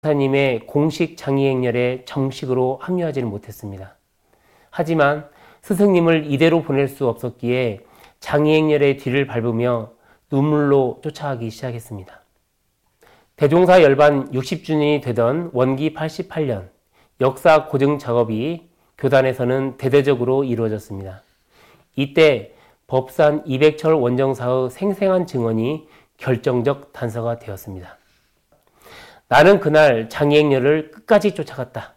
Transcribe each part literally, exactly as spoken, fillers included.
사님의 공식 장의행렬에 정식으로 합류하지는 못했습니다. 하지만 스승님을 이대로 보낼 수 없었기에 장의행렬의 뒤를 밟으며 눈물로 쫓아가기 시작했습니다. 대종사 열반 육십 주년이 되던 원기 팔십팔 년 역사 고증 작업이 교단에서는 대대적으로 이루어졌습니다. 이때 법산 이백철 원정사의 생생한 증언이 결정적 단서가 되었습니다. 나는 그날 장의행렬을 끝까지 쫓아갔다.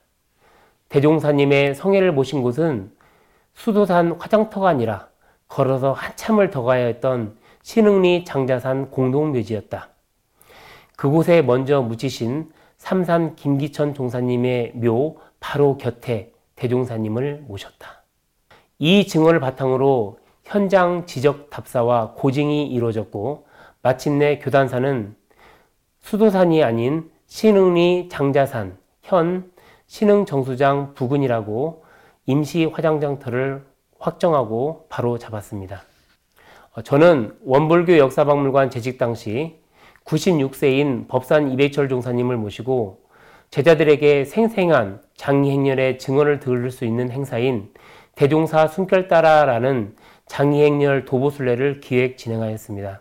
대종사님의 성회를 모신 곳은 수도산 화장터가 아니라 걸어서 한참을 더 가야 했던 신흥리 장자산 공동묘지였다. 그곳에 먼저 묻히신 삼산 김기천 종사님의 묘 바로 곁에 대종사님을 모셨다. 이 증언을 바탕으로 현장 지적 답사와 고증이 이루어졌고 마침내 교단사는 수도산이 아닌 신흥리 장자산, 현 신흥정수장 부근이라고 임시 화장장터를 확정하고 바로 잡았습니다. 저는 원불교 역사박물관 재직 당시 구십육 세인 법산 이백철 종사님을 모시고 제자들에게 생생한 장의행렬의 증언을 들을 수 있는 행사인 대종사 숨결따라라는 장의행렬 도보순례를 기획 진행하였습니다.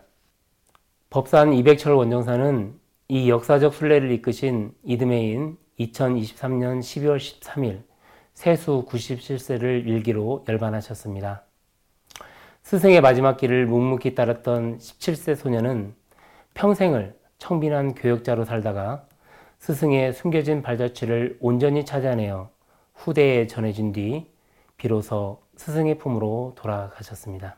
법산 이백철 원정사는 이 역사적 순례를 이끄신 이듬해인 이천이십삼 년 십이월 십삼 일 세수 구십칠 세를 일기로 열반하셨습니다. 스승의 마지막 길을 묵묵히 따랐던 십칠 세 소년은 평생을 청빈한 교역자로 살다가 스승의 숨겨진 발자취를 온전히 찾아내어 후대에 전해진 뒤 비로소 스승의 품으로 돌아가셨습니다.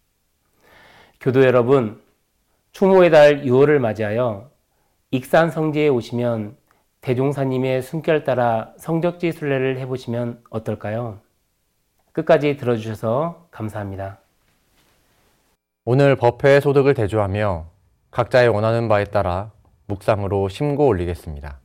교도 여러분, 추모의 달 유월을 맞이하여 익산 성지에 오시면 대종사님의 숨결 따라 성적지 순례를 해보시면 어떨까요? 끝까지 들어주셔서 감사합니다. 오늘 법회의 소득을 대조하며 각자의 원하는 바에 따라 묵상으로 심고 올리겠습니다.